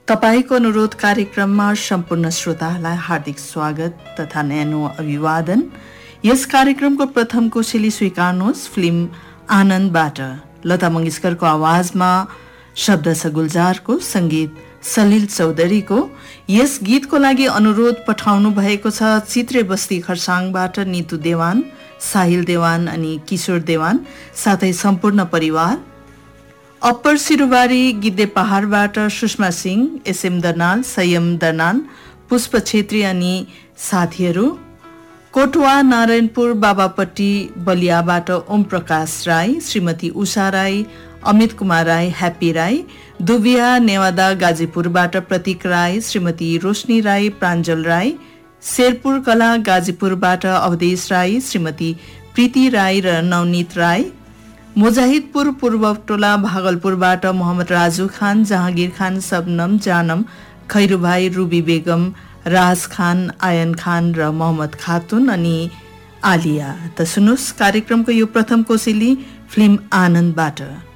तपाईको अनुरोध कार्यक्रममा सम्पूर्ण श्रोताहरूलाई हार्दिक स्वागत तथा न्यानो अभिवादन। यस कार्यक्रमको प्रथम कोसेली स्वीकार्नुहोस् फिल्म आनन्दबाट। लता मंगेशकरको आवाजमा शब्द छ गुलजारको, संगीत सलिल चौधरीको। यस गीतको लागि अनुरोध पठाउनु भएको छ चित्रे बस्ती खरसाङबाट नीतू देवान, साहिल देवान अनि किशोर देवान साथै सम्पूर्ण परिवार। अप्पर सिरुबारी गिद्धे पहाडबाट सुषमा सिंह, एसएम दर्नाल, संयम दर्नाल, पुष्प छेत्री अनि साथीहरू। कोटवा नारायणपुर बाबापट्टी बलियाबाट ओम प्रकाश राई, श्रीमती उषा राई, अमित कुमार राई, ह्याप्पी राई। दुबिया नेवादा गाजीपुरबाट प्रतीक राई, श्रीमती रोशनी राई, प्राञ्जल राई। शेरपुर कला गाजीपुरबाट अवधेश राई, श्रीमती प्रीति राई र नवनीत राई। मुजाहिदपुर पूर्वटोला भागलपुरबाट मोहम्मद राजू खान, जहांगीर खान, सबनम, जानम, खैरुभाई, रूबी बेगम, राज खान, आयन खान र मोहम्मद खातुन अनि आलिया। त सुन्नुहोस् कार्यक्रमको यो प्रथम कोसेली फिल्म आनन्दबाट।